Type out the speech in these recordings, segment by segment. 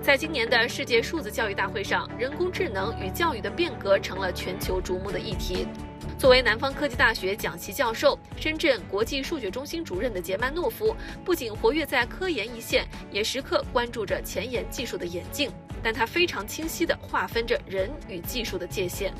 在今年的世界数字教育大会上，人工智能与教育的变革成了全球瞩目的议题。作为南方科技大学讲席教授、深圳国际数学中心主任的杰曼诺夫，不仅活跃在科研一线，也时刻关注着前沿技术的演进。但他非常清晰地划分着人与技术的界限。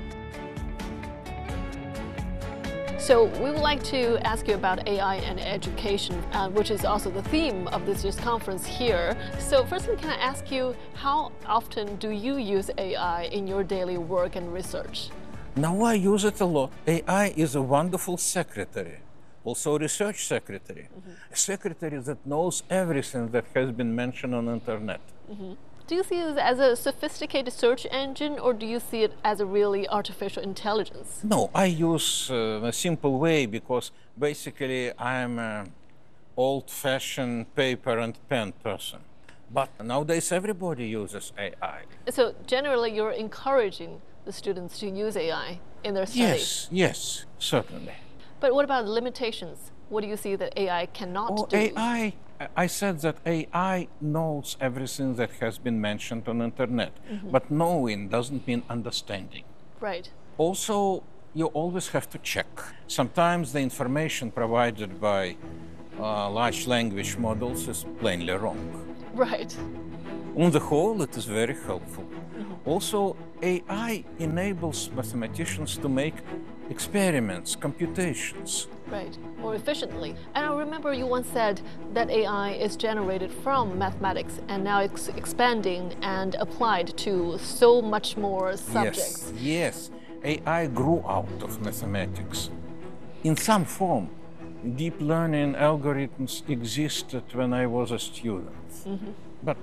So we would like to ask you about AI and education, which is also the theme of this year's conference here. So firstly, can I ask you, how often do you use AI in your daily work and research? Now I use it a lot. AI is a wonderful secretary, also a research secretary, a secretary that knows everything that has been mentioned on the internet. Do you see it as a sophisticated search engine, or do you see it as a really artificial intelligence? No, I use a simple way because basically I'm an old-fashioned paper and pen person. But nowadays everybody uses AI. So generally you're encouraging the students to use AI in their studies? Yes, certainly. But what about limitations? What do you see that AI cannot do? I said that AI knows everything that has been mentioned on the internet, but knowing doesn't mean understanding. Right. Also, you always have to check. Sometimes the information provided by large language models is plainly wrong. Right. On the whole, it is very helpful. Also, AI enables mathematicians to make experiments, computations. Right, more efficiently. And I remember you once said that AI is generated from mathematics and now it's expanding and applied to so much more subjects. Yes. AI grew out of mathematics. In some form, deep learning algorithms existed when I was a student. But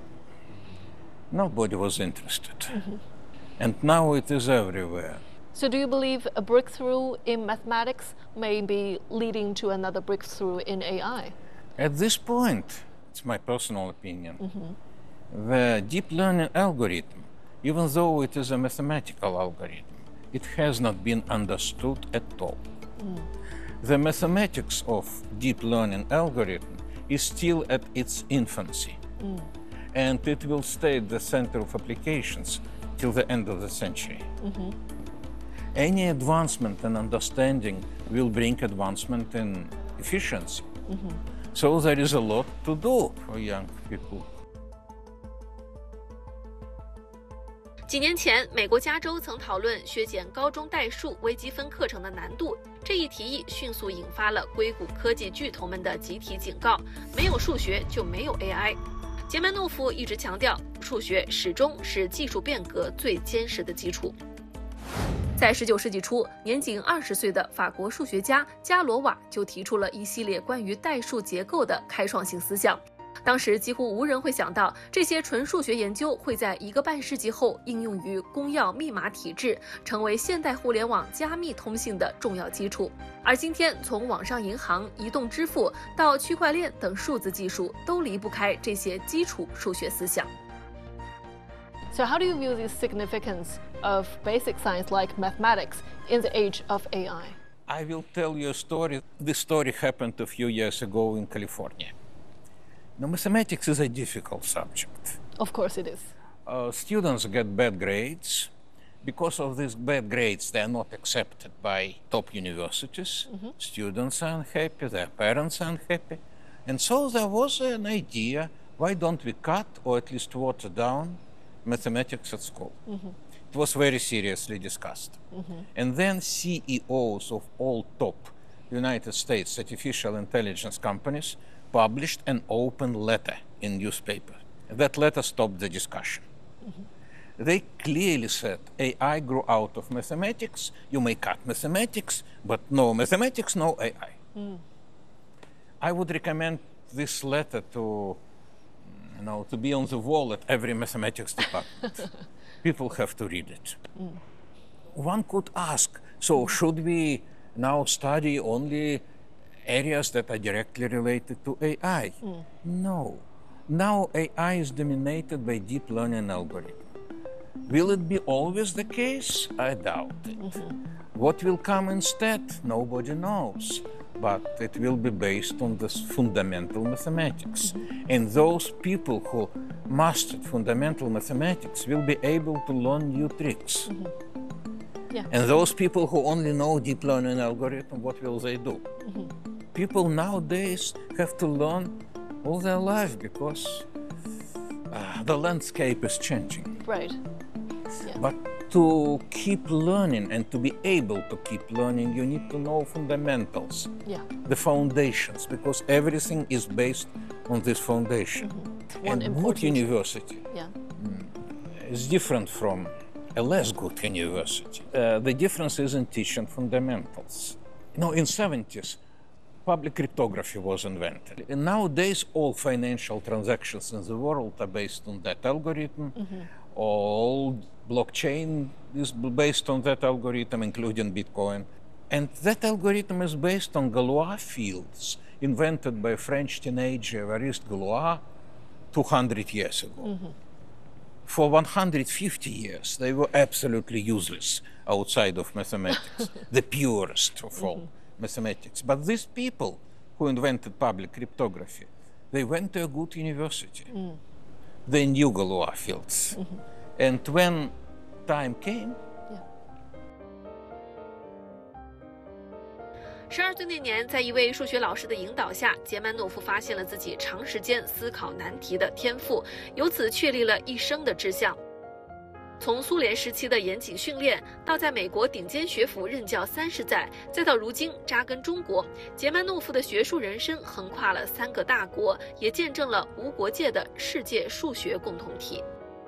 nobody was interested. And now it is everywhere. So do you believe a breakthrough in mathematics may be leading to another breakthrough in AI? At this point, it's my personal opinion, the deep learning algorithm, even though it is a mathematical algorithm, it has not been understood at all. The mathematics of deep learning algorithm is still at its infancy, and it will stay at the center of applications till the end of the century. Any advancement in understanding will bring advancement in efficiency. So there is a lot to do for young people. 几年前，美国加州曾讨论削减高中代数微积分课程的难度，这一提议迅速引发了硅谷科技巨头们的集体警告：没有数学就没有 AI。杰曼诺夫一直强调，数学始终是技术变革最坚实的基础。在19世纪初，年仅20岁的法国数学家加罗瓦就提出了一系列关于代数结构的开创性思想。当时几乎无人会想到，这些纯数学研究会在1个半世纪后应用于公钥密码体制，成为现代互联网加密通信的重要基础。而今天，从网上银行、移动支付到区块链等数字技术，都离不开这些基础数学思想。 So how do you view the significance of basic science like mathematics in the age of AI? I will tell you a story. This story happened a few years ago in California. Now, mathematics is a difficult subject. Of course it is. Students get bad grades. Because of these bad grades, they are not accepted by top universities. Students are unhappy, their parents are unhappy. And so there was an idea, why don't we cut or at least water down mathematics at school? It was very seriously discussed. And then CEOs of all top United States artificial intelligence companies published an open letter in newspaper. That letter stopped the discussion. They clearly said, AI grew out of mathematics, you may cut mathematics, but no mathematics, no AI. I would recommend this letter to be on the wall at every mathematics department. People have to read it. One could ask, so should we now study only areas that are directly related to AI? No. Now AI is dominated by deep learning algorithms. Will it be always the case? I doubt it. What will come instead? Nobody knows. but it will be based on this fundamental mathematics. And those people who mastered fundamental mathematics will be able to learn new tricks. Yeah. And those people who only know deep learning algorithm, what will they do? People nowadays have to learn all their life because the landscape is changing. Right. Yeah. But to keep learning and to be able to keep learning, you need to know fundamentals, Yeah. the foundations, because everything is based on this foundation. One And good important- university Yeah. is different from a less good university. The difference is in teaching fundamentals. In 70s, public cryptography was invented. And nowadays, all financial transactions in the world are based on that algorithm. All blockchain is based on that algorithm, including Bitcoin. And that algorithm is based on Galois fields, invented by a French teenager, Évariste Galois, 200 years ago. For 150 years, they were absolutely useless outside of mathematics, the purest of all mathematics. But these people who invented public cryptography, they went to a good university. They knew Galois fields. And when time came, 12岁那年，在一位数学老师的引导下，杰曼诺夫发现了自己长时间思考难题的天赋，由此确立了一生的志向。从苏联时期的严谨训练，到在美国顶尖学府任教30载，再到如今扎根中国，杰曼诺夫的学术人生横跨了3个大国，也见证了无国界的世界数学共同体。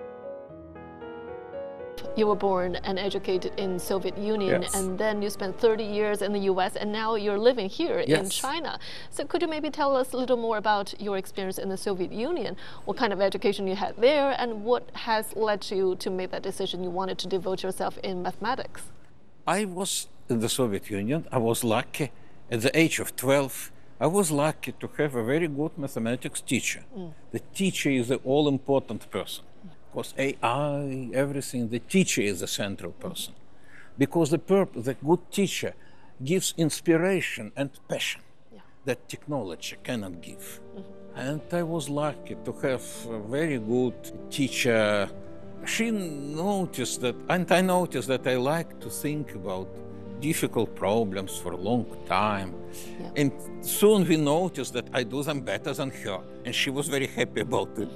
You were born and educated in Soviet Union, Yes. and then you spent 30 years in the U.S., and now you're living here in Yes. China. So could you maybe tell us a little more about your experience in the Soviet Union? What kind of education you had there, and what has led you to make that decision you wanted to devote yourself in mathematics? I was in the Soviet Union. I was lucky. At the age of 12, I was lucky to have a very good mathematics teacher. The teacher is the all-important person. Because AI, everything, the teacher is the central person. Because the good teacher gives inspiration and passion that technology cannot give. And I was lucky to have a very good teacher. She noticed that, and I noticed that I like to think about difficult problems for a long time. And soon we noticed that I do them better than her, and she was very happy about it.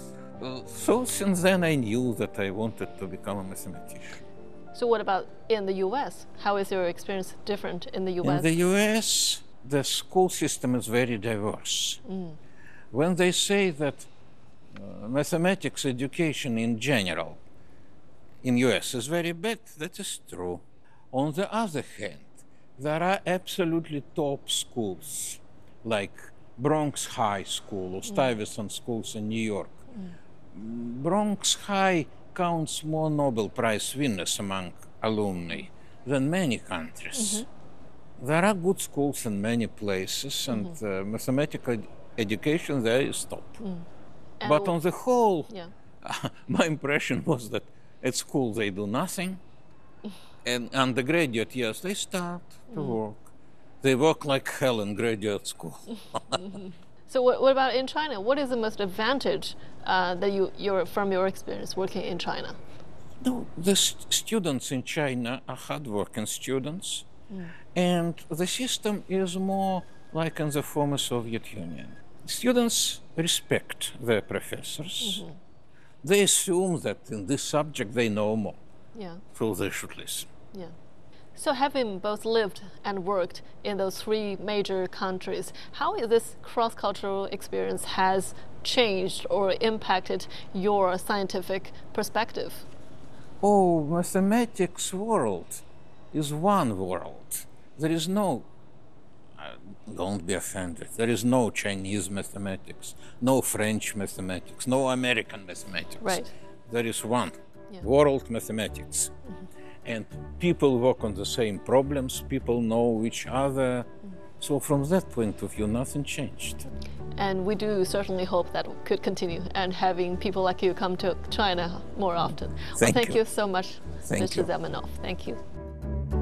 So since then I knew that I wanted to become a mathematician. So what about in the U.S.? How is your experience different in the U.S.? In the US, the school system is very diverse. When they say that mathematics education in general in US is very bad, that is true. On the other hand, there are absolutely top schools like Bronx High School or Stuyvesant schools in New York. Bronx High counts more Nobel Prize winners among alumni than many countries. There are good schools in many places, and mathematical education there is top. But on the whole, my impression was that at school they do nothing, and undergraduate years they start to work. They work like hell in graduate school. So what about in China? What is the most advantage that you're from your experience working in China? No, the students in China are hardworking students, and the system is more like in the former Soviet Union. Students respect their professors. They assume that in this subject they know more, so they should listen. Yeah. So having both lived and worked in those 3 major countries, how is this cross-cultural experience has changed or impacted your scientific perspective? Oh, mathematics world is one world. There is no, don't be offended, there is no Chinese mathematics, no French mathematics, no American mathematics. Right. There is one world mathematics. And people work on the same problems, people know each other. So from that point of view, nothing changed. And we do certainly hope that could continue, and having people like you come to China more often. Thank Thank you. you so much, Thank Mr. you. Zamenhof. Thank you.